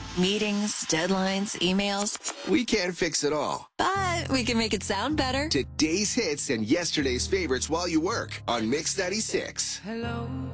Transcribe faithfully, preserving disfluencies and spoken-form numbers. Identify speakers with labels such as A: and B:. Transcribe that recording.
A: Meetings, deadlines, emails.
B: We can't fix it all.
A: But we can make it sound better.
B: Today's hits and yesterday's favorites while you work on Mix ninety-six.
C: Hello.